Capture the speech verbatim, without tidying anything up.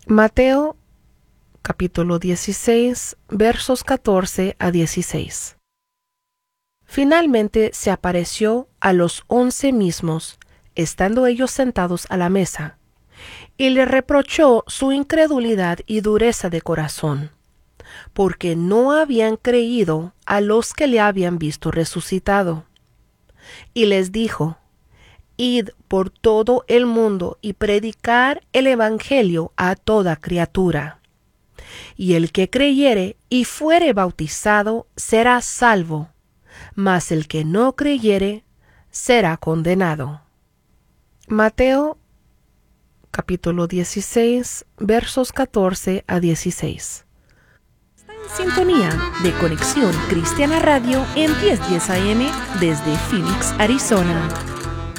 Mateo capítulo dieciséis, versos catorce a dieciséis. Finalmente se apareció a los once mismos, estando ellos sentados a la mesa, y le reprochó su incredulidad y dureza de corazón, porque no habían creído a los que le habían visto resucitado. Y les dijo: Id por todo el mundo y predicar el evangelio a toda criatura. Y el que creyere y fuere bautizado será salvo, mas el que no creyere será condenado. Mateo capítulo dieciséis, versos catorce a dieciséis. Está en sintonía de Conexión Cristiana Radio en diez diez A M desde Phoenix, Arizona.